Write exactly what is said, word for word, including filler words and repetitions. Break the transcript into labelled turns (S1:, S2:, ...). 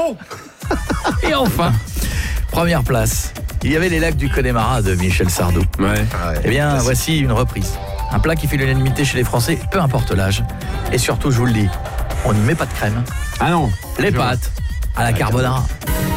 S1: bon. Et enfin, première place, il y avait les lacs du Connemara de Michel Sardou.
S2: Ouais.
S1: Eh bien, voici une reprise. Un plat qui fait l'unanimité chez les Français, peu importe l'âge. Et surtout, je vous le dis, on n'y met pas de crème.
S2: Ah non.
S1: Les
S2: Je vois.
S1: pâtes à la carbonara.